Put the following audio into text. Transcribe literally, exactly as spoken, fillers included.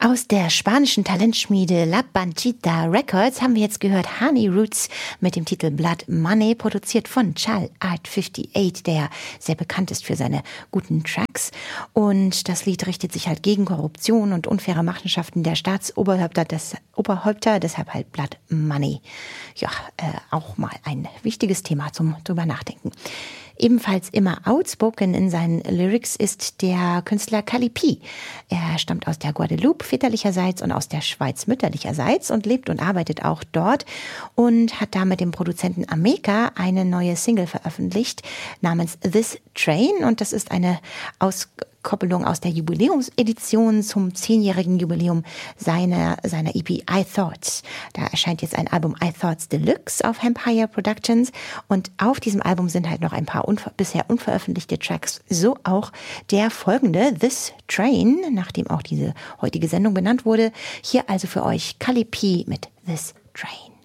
Aus der spanischen Talentschmiede La Panchita Records haben wir jetzt gehört Honey Roots mit dem Titel Blood Money, produziert von Chal Art achtundfünfzig, der sehr bekannt ist für seine guten Tracks. Und das Lied richtet sich halt gegen Korruption und unfaire Machenschaften der Staatsoberhäupter, des, Oberhäupter, deshalb halt Blood Money. Ja, äh, auch mal ein wichtiges Thema zum drüber nachdenken. Ebenfalls immer outspoken in seinen Lyrics ist der Künstler Kali P. Er stammt aus der Guadeloupe väterlicherseits und aus der Schweiz mütterlicherseits und lebt und arbeitet auch dort und hat da mit dem Produzenten Ameka eine neue Single veröffentlicht namens This Train, und das ist eine Auskoppelung aus der Jubiläumsedition zum zehnjährigen Jubiläum seiner, seiner E P I Thoughts. Da erscheint jetzt ein Album I Thoughts Deluxe auf Empire Productions, und auf diesem Album sind halt noch ein paar unver- bisher unveröffentlichte Tracks, so auch der folgende This Train, nachdem auch diese heutige Sendung benannt wurde. Hier also für euch Kali P mit This Train.